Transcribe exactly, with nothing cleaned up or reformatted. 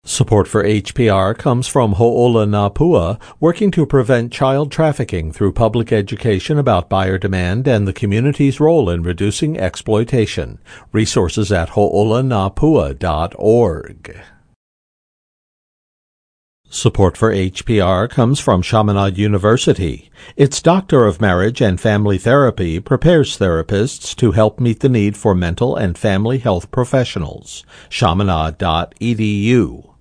Support for H P R comes from Ho'olanapua, working to prevent child trafficking through public education about buyer demand and the community's role in reducing exploitation. Resources at ho'olanapua dot org. Support for H P R comes from Chaminade University. Its Doctor of Marriage and Family Therapy prepares therapists to help meet the need for mental and family health professionals. chaminade dot e d u.